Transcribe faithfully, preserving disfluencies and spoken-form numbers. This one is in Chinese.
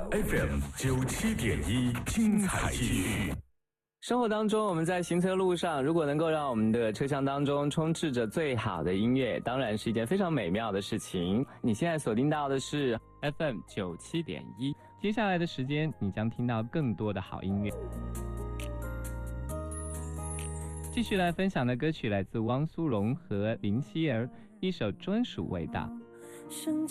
F M 九七点一，精彩继续。 生活当中，我们在行车路上，如果能够让我们的车厢当中充斥着最好的音乐，当然是一件非常美妙的事情。你现在锁定到的是 F M 九七点一，接下来的时间你将听到更多的好音乐。继续来分享的歌曲来自汪苏泷和林希儿，一首专属味道。